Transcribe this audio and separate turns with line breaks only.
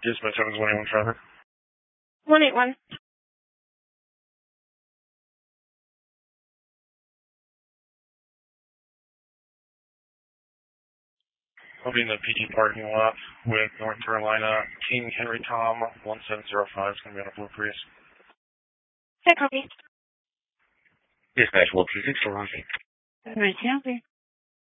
Dispatch 721 traffic.
181.
I'll be in the PT parking lot with North Carolina King Henry Tom 1705. It's going to be on a Blue Prius.
Okay, copy.
Dispatch, Will 26 Toronto.
Right, copy.